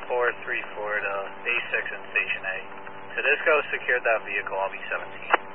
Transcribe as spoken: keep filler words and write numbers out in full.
four three four to base six and station A. Tedisco secured that vehicle, I'll be seventeen.